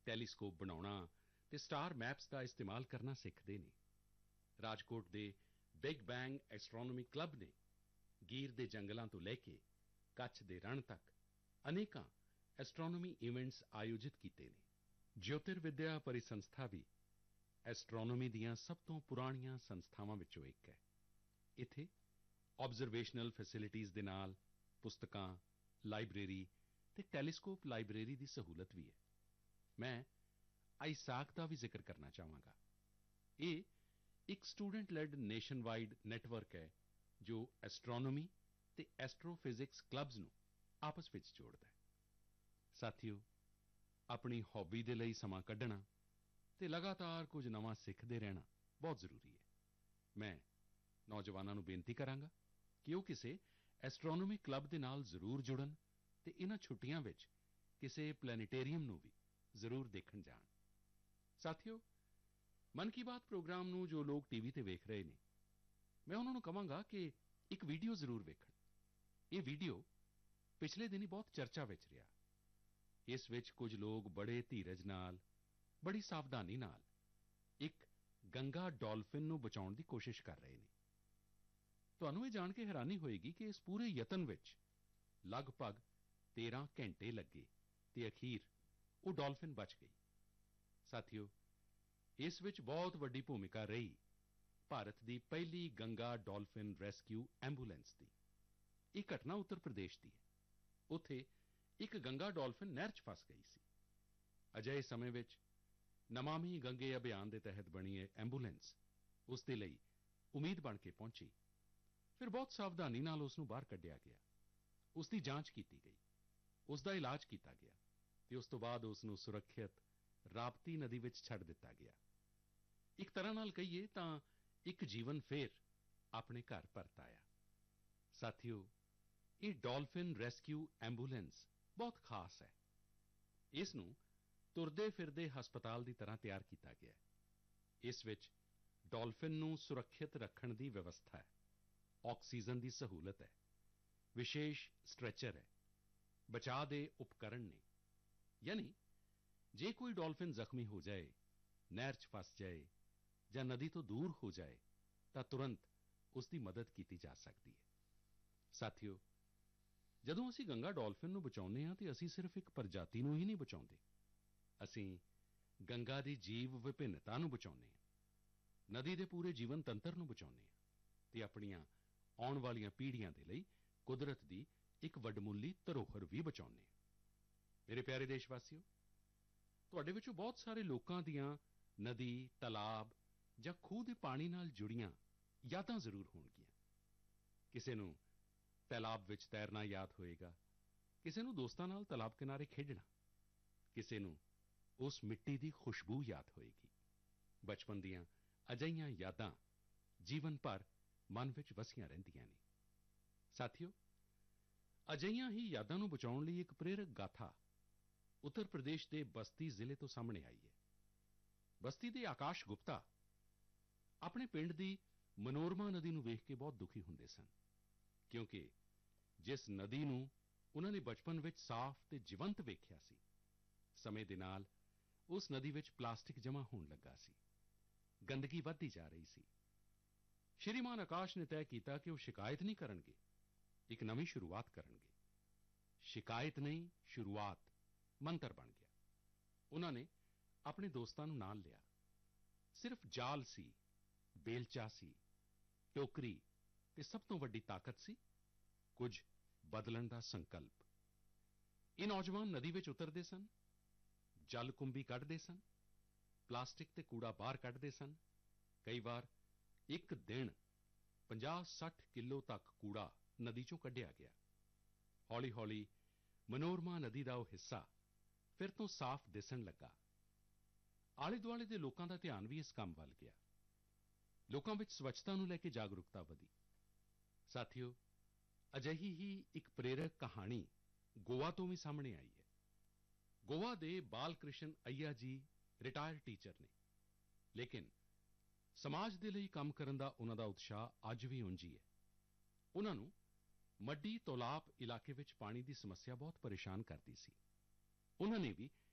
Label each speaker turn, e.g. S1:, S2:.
S1: Telescope ਬਣਾਉਣਾ ਅਤੇ star maps ਦਾ ਇਸਤੇਮਾਲ ਕਰਨਾ ਸਿੱਖਦੇ ਨੇ। ਰਾਜਕੋਟ ਦੇ ਬਿਗ ਬੈਂਗ ਐਸਟ੍ਰੋਨੋਮੀ ਕਲੱਬ ਨੇ ਗੀਰ ਦੇ ਜੰਗਲਾਂ ਤੋਂ ਲੈ ਕੇ ਕੱਛ ਦੇ ਰਣ ਤੱਕ ਅਨੇਕਾਂ ਐਸਟ੍ਰੋਨੋਮੀ ਇਵੈਂਟਸ ਆਯੋਜਿਤ ਕੀਤੇ ਨੇ। ਜਯੋਤਿਰਵਿਦਿਆ ਪਰਿਸੰਸਥਾ ਵੀ ਐਸਟ੍ਰੋਨੋਮੀ ਦੀਆਂ ਸਭ ਤੋਂ ਪੁਰਾਣੀਆਂ ਸੰਸਥਾਵਾਂ ਵਿੱਚੋਂ ਇੱਕ ਹੈ। ਇੱਥੇ ਆਬਜ਼ਰਵੇਸ਼ਨਲ ਫੈਸਿਲਿਟੀਜ਼ ਦੇ ਨਾਲ ਪੁਸਤਕਾਂ, ਲਾਇਬ੍ਰੇਰੀ ਅਤੇ ਟੈਲੀਸਕੋਪ ਲਾਇਬ੍ਰੇਰੀ ਦੀ ਸਹੂਲਤ ਵੀ ਹੈ। ਮੈਂ ਆਈਐਸਏਸਏ ਦਾ ਵੀ ਜ਼ਿਕਰ ਕਰਨਾ ਚਾਹਾਂਗਾ। ਇਹ ਇੱਕ student lead nation wide network ਹੈ ਜੋ ਐਸਟ੍ਰੋਨੋਮੀ ਅਤੇ ਐਸਟ੍ਰੋਫਿਜ਼ਿਕਸ ਕਲੱਬਜ਼ ਨੂੰ ਆਪਸ ਵਿੱਚ ਜੋੜਦਾ ਹੈ। ਸਾਥੀਓ, ਆਪਣੀ ਹੌਬੀ ਦੇ ਲਈ ਸਮਾਂ ਕੱਢਣਾ ਅਤੇ ਲਗਾਤਾਰ ਕੁਝ ਨਵਾਂ ਸਿੱਖਦੇ ਰਹਿਣਾ ਬਹੁਤ ਜ਼ਰੂਰੀ ਹੈ। ਮੈਂ ਨੌਜਵਾਨਾਂ ਨੂੰ ਬੇਨਤੀ ਕਰਾਂਗਾ ਕਿ ਉਹ ਕਿਸੇ ਐਸਟ੍ਰੋਨੋਮੀ ਕਲੱਬ ਦੇ ਨਾਲ ਜ਼ਰੂਰ ਜੁੜਨ ਅਤੇ ਇਨ੍ਹਾਂ ਛੁੱਟੀਆਂ ਵਿੱਚ ਕਿਸੇ ਪਲੈਨੇਟੇਰੀਅਮ ਨੂੰ ਵੀ ਜ਼ਰੂਰ ਦੇਖਣ ਜਾਣ। ਸਾਥੀਓ, ਮਨ ਕੀ ਬਾਤ ਪ੍ਰੋਗਰਾਮ ਨੂੰ ਜੋ ਲੋਕ ਟੀਵੀ ਤੇ ਵੇਖ ਰਹੇ ਨੇ, ਮੈਂ ਉਨ੍ਹਾਂ ਨੂੰ ਕਹਾਂਗਾ ਕਿ ਇੱਕ ਵੀਡੀਓ ਜ਼ਰੂਰ ਵੇਖਣ। ਇਹ ਵੀਡੀਓ ਪਿਛਲੇ ਦਿਨੀਂ ਬਹੁਤ ਚਰਚਾ ਵਿੱਚ ਰਿਹਾ। ਇਸ ਵਿੱਚ ਕੁਝ ਲੋਕ ਬੜੇ ਧੀਰਜ ਨਾਲ, ਬੜੀ ਸਾਵਧਾਨੀ ਨਾਲ ਇੱਕ ਗੰਗਾ ਡਾਲਫਿਨ ਨੂੰ ਬਚਾਉਣ ਦੀ ਕੋਸ਼ਿਸ਼ ਕਰ ਰਹੇ ਨੇ। ਤੁਹਾਨੂੰ ਇਹ ਜਾਣ ਕੇ ਹੈਰਾਨੀ ਹੋਏਗੀ ਕਿ ਇਸ ਪੂਰੇ ਯਤਨ ਵਿੱਚ ਲਗਭਗ 13 ਘੰਟੇ ਲੱਗੇ ਅਤੇ ਅਖੀਰ ਉਹ ਡਾਲਫਿਨ ਬਚ ਗਈ। ਸਾਥੀਓ, ਇਸ ਵਿੱਚ ਬਹੁਤ ਵੱਡੀ ਭੂਮਿਕਾ ਰਹੀ ਭਾਰਤ ਦੀ ਪਹਿਲੀ ਗੰਗਾ ਡਾਲਫਿਨ ਰੈਸਕਿਊ ਐਂਬੂਲੈਂਸ ਦੀ। ਇਹ ਘਟਨਾ ਉੱਤਰ ਪ੍ਰਦੇਸ਼ ਦੀ ਹੈ। ਉੱਥੇ ਇੱਕ ਗੰਗਾ ਡਾਲਫਿਨ ਨਹਿਰ 'ਚ ਫਸ ਗਈ ਸੀ। ਅਜਿਹੇ ਸਮੇਂ ਵਿੱਚ ਨਮਾਮਿ ਗੰਗੇ ਅਭਿਆਨ ਦੇ ਤਹਿਤ ਬਣੀ ਇਹ ਐਂਬੂਲੈਂਸ ਉਸ ਦੇ ਲਈ ਉਮੀਦ ਬਣ ਕੇ ਪਹੁੰਚੀ। ਫਿਰ ਬਹੁਤ ਸਾਵਧਾਨੀ ਨਾਲ ਉਸ ਨੂੰ ਬਾਹਰ ਕੱਢਿਆ ਗਿਆ, ਉਸ ਦੀ ਜਾਂਚ ਕੀਤੀ ਗਈ, ਉਸ ਦਾ ਇਲਾਜ ਕੀਤਾ ਗਿਆ ਅਤੇ ਉਸ ਤੋਂ ਬਾਅਦ ਉਸ ਨੂੰ ਸੁਰੱਖਿਅਤ ਰਾਪਤੀ ਨਦੀ ਵਿੱਚ ਛੱਡ ਦਿੱਤਾ ਗਿਆ। ਇੱਕ ਤਰ੍ਹਾਂ ਨਾਲ ਕਹੀਏ ਤਾਂ ਇੱਕ ਜੀਵਨ ਫਿਰ ਆਪਣੇ ਘਰ ਪਰਤ ਆਇਆ। ਸਾਥੀਓ, ਇਹ ਡਾਲਫਿਨ ਰੈਸਕਿਊ ਐਂਬੂਲੈਂਸ ਬਹੁਤ ਖਾਸ ਹੈ। ਇਸ ਨੂੰ ਤੁਰਦੇ-ਫਿਰਦੇ ਹਸਪਤਾਲ ਦੀ ਤਰ੍ਹਾਂ ਤਿਆਰ ਕੀਤਾ ਗਿਆ ਹੈ। ਇਸ ਵਿੱਚ ਡਾਲਫਿਨ ਨੂੰ ਸੁਰੱਖਿਅਤ ਰੱਖਣ ਦੀ ਵਿਵਸਥਾ ਹੈ, ਆਕਸੀਜਨ ਦੀ ਸਹੂਲਤ ਹੈ, ਵਿਸ਼ੇਸ਼ ਸਟ੍ਰੈਚਰ ਹੈ, ਬਚਾਅ ਦੇ ਉਪਕਰਣ ਨੇ। ਯਾਨੀ ਜੇ ਕੋਈ ਡਾਲਫਿਨ ਜ਼ਖਮੀ ਹੋ ਜਾਏ, ਨਹਿਰ 'ਚ ਫਸ ਜਾਏ ਜਾਂ ਨਦੀ ਤੋਂ ਦੂਰ ਹੋ ਜਾਏ ਤਾਂ ਤੁਰੰਤ ਉਸ ਦੀ ਮਦਦ ਕੀਤੀ ਜਾ ਸਕਦੀ ਹੈ। ਸਾਥੀਓ, ਜਦੋਂ ਅਸੀਂ ਗੰਗਾ ਡਾਲਫਿਨ ਨੂੰ ਬਚਾਉਂਦੇ ਹਾਂ ਤਾਂ ਅਸੀਂ ਸਿਰਫ ਇੱਕ ਪ੍ਰਜਾਤੀ ਨੂੰ ਹੀ ਨਹੀਂ ਬਚਾਉਂਦੇ, ਅਸੀਂ ਗੰਗਾ ਦੀ ਜੀਵ ਵਿਭਿੰਨਤਾ ਨੂੰ ਬਚਾਉਂਦੇ ਹਾਂ, ਨਦੀ ਦੇ ਪੂਰੇ ਜੀਵਨ ਤੰਤਰ ਨੂੰ ਬਚਾਉਂਦੇ ਹਾਂ ਅਤੇ ਆਪਣੀਆਂ ਆਉਣ ਵਾਲੀਆਂ ਪੀੜ੍ਹੀਆਂ ਦੇ ਲਈ ਕੁਦਰਤ ਦੀ ਇੱਕ ਵੱਡਮੁੱਲੀ ਧਰੋਹਰ ਵੀ ਬਚਾਉਂਦੇ ਹਾਂ। ਮੇਰੇ ਪਿਆਰੇ ਦੇਸ਼ਵਾਸੀਓ, ਤੁਹਾਡੇ ਵਿੱਚੋਂ ਬਹੁਤ ਸਾਰੇ ਲੋਕਾਂ ਦੀਆਂ ਨਦੀ, ਤਲਾਬ ਜਾਂ ਖੂਹ ਦੇ ਪਾਣੀ ਨਾਲ ਜੁੜੀਆਂ ਯਾਦਾਂ ਜ਼ਰੂਰ ਹੋਣਗੀਆਂ। ਕਿਸੇ ਨੂੰ ਤਲਾਬ ਵਿੱਚ ਤੈਰਨਾ ਯਾਦ ਹੋਏਗਾ, ਕਿਸੇ ਨੂੰ ਦੋਸਤਾਂ ਨਾਲ ਤਲਾਬ ਕਿਨਾਰੇ ਖੇਡਣਾ, ਕਿਸੇ ਨੂੰ ਉਸ ਮਿੱਟੀ ਦੀ ਖੁਸ਼ਬੂ ਯਾਦ ਹੋਏਗੀ। ਬਚਪਨ ਦੀਆਂ ਅਜਿਹੀਆਂ ਯਾਦਾਂ ਜੀਵਨ ਭਰ ਮਨ ਵਿੱਚ ਵਸੀਆਂ ਰਹਿੰਦੀਆਂ ਨੇ। ਸਾਥੀਓ, ਅਜਿਹੀਆਂ ਹੀ ਯਾਦਾਂ ਨੂੰ ਬਚਾਉਣ ਲਈ ਇੱਕ ਪ੍ਰੇਰਕ ਗਾਥਾ ਉੱਤਰ ਪ੍ਰਦੇਸ਼ ਦੇ ਬਸਤੀ ਜ਼ਿਲ੍ਹੇ ਤੋਂ ਸਾਹਮਣੇ ਆਈ ਹੈ। ਬਸਤੀ ਦੇ ਆਕਾਸ਼ ਗੁਪਤਾ ਆਪਣੇ ਪਿੰਡ ਦੀ ਮਨੋਰਮਾ ਨਦੀ ਨੂੰ ਵੇਖ ਕੇ ਬਹੁਤ ਦੁਖੀ ਹੁੰਦੇ ਸਨ, ਕਿਉਂਕਿ ਜਿਸ ਨਦੀ ਨੂੰ ਉਨ੍ਹਾਂ ਨੇ ਬਚਪਨ ਵਿੱਚ ਸਾਫ਼ ਅਤੇ ਜੀਵੰਤ ਵੇਖਿਆ ਸੀ, ਸਮੇਂ ਦੇ ਨਾਲ ਉਸ ਨਦੀ ਵਿੱਚ ਪਲਾਸਟਿਕ ਜਮ੍ਹਾਂ ਹੋਣ ਲੱਗਾ ਸੀ, ਗੰਦਗੀ ਵੱਧਦੀ ਜਾ ਰਹੀ ਸੀ। ਸ਼੍ਰੀਮਾਨ ਆਕਾਸ਼ ਨੇ ਤੈਅ ਕੀਤਾ ਕਿ ਉਹ ਸ਼ਿਕਾਇਤ ਨਹੀਂ ਕਰਨਗੇ, ਇੱਕ ਨਵੀਂ ਸ਼ੁਰੂਆਤ ਕਰਨਗੇ। ਸ਼ਿਕਾਇਤ ਨਹੀਂ, ਸ਼ੁਰੂਆਤ ਮੰਤਰ ਬਣ ਗਿਆ। ਉਨ੍ਹਾਂ ਨੇ ਆਪਣੇ ਦੋਸਤਾਂ ਨੂੰ ਨਾਲ ਲਿਆ। ਸਿਰਫ ਜਾਲ ਸੀ, ਬੇਲਚਾ ਸੀ, ਟੋਕਰੀ ਅਤੇ ਸਭ ਤੋਂ ਵੱਡੀ ਤਾਕਤ ਸੀ ਕੁਝ ਬਦਲਣ ਦਾ ਸੰਕਲਪ। ਇਹ ਨੌਜਵਾਨ ਨਦੀ ਵਿੱਚ ਉਤਰਦੇ ਸਨ, ਜਲ ਕੁੰਭੀ ਕੱਢਦੇ ਸਨ, ਪਲਾਸਟਿਕ ਤੇ ਕੂੜਾ ਬਾਹਰ ਕੱਢਦੇ ਸਨ। ਕਈ ਵਾਰ ਇੱਕ ਦਿਨ 50-60 ਕਿਲੋ ਤੱਕ ਕੂੜਾ ਨਦੀ 'ਚੋਂ ਕੱਢਿਆ ਗਿਆ। ਹੌਲੀ-ਹੌਲੀ ਮਨੋਰਮਾ ਨਦੀ ਦਾ ਉਹ ਹਿੱਸਾ ਫਿਰ ਤੋਂ ਸਾਫ਼ ਦਿਸਣ ਲੱਗਾ। ਆਲੇ-ਦੁਆਲੇ ਦੇ ਲੋਕਾਂ ਦਾ ਧਿਆਨ ਵੀ ਇਸ ਕੰਮ ਵੱਲ ਗਿਆ। ਲੋਕਾਂ ਵਿੱਚ ਸਵੱਛਤਾ ਨੂੰ ਲੈ ਕੇ ਜਾਗਰੂਕਤਾ ਵਧੀ। ਸਾਥੀਓ, ਅਜਿਹੀ ਹੀ ਇੱਕ ਪ੍ਰੇਰਕ ਕਹਾਣੀ ਗੋਆ ਤੋਂ ਵੀ ਸਾਹਮਣੇ ਆਈ ਹੈ। ਗੋਆ ਦੇ ਬਾਲ ਕ੍ਰਿਸ਼ਨ ਅਈਆ ਜੀ ਰਿਟਾਇਰਡ ਟੀਚਰ ਨੇ, ਲੇਕਿਨ ਸਮਾਜ ਦੇ ਲਈ ਕੰਮ ਕਰਨ ਦਾ ਉਨ੍ਹਾਂ ਦਾ ਉਤਸ਼ਾਹ ਅੱਜ ਵੀ ਉਂਝ ਹੀ ਹੈ। ਉਨ੍ਹਾਂ ਨੂੰ ਮੱਡੀ ਤੌਲਾਬ ਇਲਾਕੇ ਵਿੱਚ ਪਾਣੀ ਦੀ ਸਮੱਸਿਆ ਬਹੁਤ ਪਰੇਸ਼ਾਨ ਕਰਦੀ ਸੀ। ਉਨ੍ਹਾਂ ਨੇ ਵੀ